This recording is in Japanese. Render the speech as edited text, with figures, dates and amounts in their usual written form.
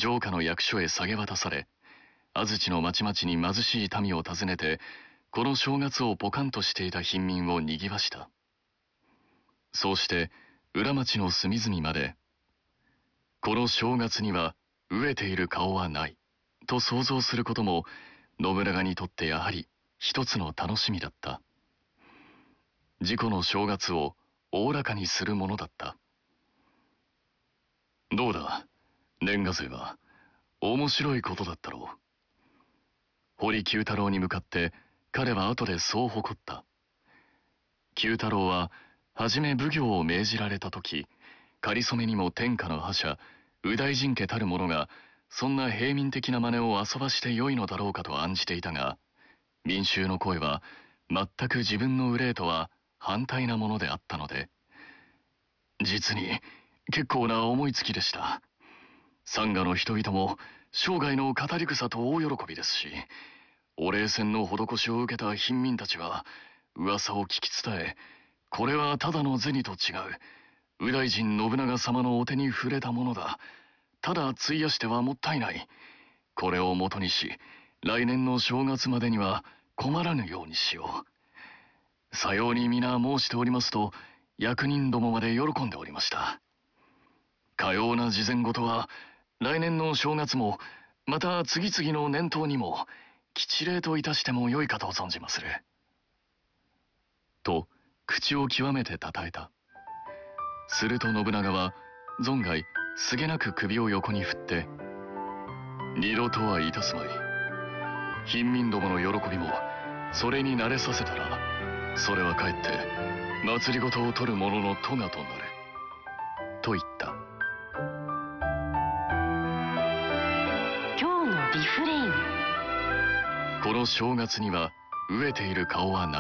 城下の役所へ下げ渡され、安土の町々に貧しい民を訪ねて、この正月をポカンとしていた貧民を賑わした。そうして裏町の隅々まで、この正月には飢えている顔はないと想像することも、信長にとってやはり一つの楽しみだった。自己の正月をおおらかにするものだった。どうだ、年賀勢は。面白いことだったろう。堀九太郎に向かって彼は後でそう誇った。九太郎は初め奉行を命じられた時、かりそめにも天下の覇者右大臣家たる者がそんな平民的な真似を遊ばしてよいのだろうかと案じていたが、民衆の声は全く自分の憂いとは反対なものであったので、実に結構な思いつきでした。山河の人々も生涯の語り草と大喜びですし、お礼船の施しを受けた貧民たちは噂を聞き伝え、これはただの銭と違う、右大臣信長様のお手に触れたものだ、ただ費やしてはもったいない、これをもとにし来年の正月までには困らぬようにしよう、さように皆申しておりますと、役人どもまで喜んでおりました。かような事前事は来年の正月もまた次々の年頭にも吉例といたしてもよいかと存じまする。と口を極めてたたえた。すると信長は存外すげなく首を横に振って、二度とはいたすまい。貧民どもの喜びもそれに慣れさせたら、それはかえって政を取る者の咎となる。と言った。 今日のリフレイン。 この正月には飢えている顔はない。